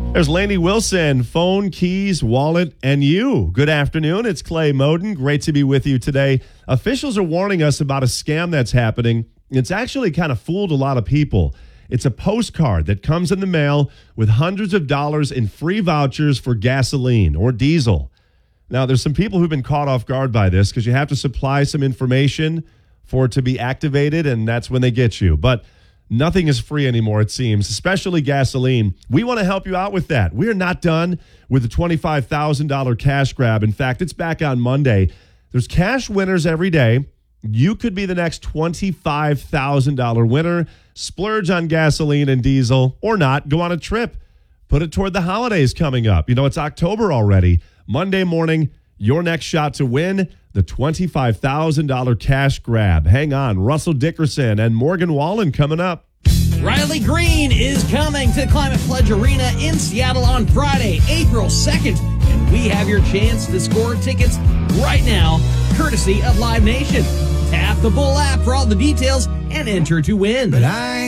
There's Laney Wilson, phone, keys, wallet, and you. Good afternoon. It's Clay Moden. Great to be with you today. Officials are warning us about a scam that's happening. It's actually kind of fooled a lot of people. It's a postcard that comes in the mail with hundreds of dollars in free vouchers for gasoline or diesel. Now, there's some people who've been caught off guard by this because you have to supply some information for it to be activated, and that's when they get you. But nothing is free anymore, it seems, especially gasoline. We want to help you out with that. We're not done with the $25,000 cash grab. In fact, it's back on Monday. There's cash winners every day. You could be the next $25,000 winner. Splurge on gasoline and diesel or not. Go on a trip. Put it toward the holidays coming up. You know, it's October already. Monday morning, your next shot to win the $25,000 cash grab. Hang on. Russell Dickerson and Morgan Wallen coming up. Riley Green is coming to Climate Pledge Arena in Seattle on Friday, April 2nd. And we have your chance to score tickets right now, courtesy of Live Nation. Tap the Bull app for all the details and enter to win. But I